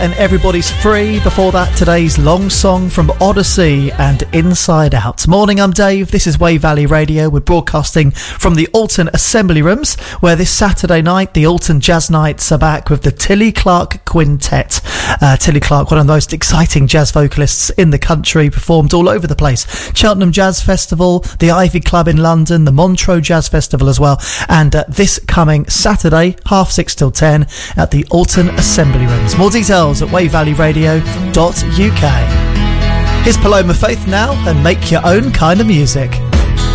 and Everybody's Free. Before that, today's long song from Odyssey and Inside Out. Morning, I'm Dave. This is Wave Valley Radio. We're broadcasting from the Alton Assembly Rooms, where this Saturday night, the Alton Jazz Nights are back with the Tilly Clark Quintet. Tilly Clark, one of the most exciting jazz vocalists in the country, performed all over the place. Cheltenham Jazz Festival, the Ivy Club in London, the Montreux Jazz Festival as well. And this coming Saturday, 6:30 till 10 at the Alton Assembly Rooms. More details at wavevalleyradio.uk. Here's Paloma Faith now, and Make Your Own Kind of Music.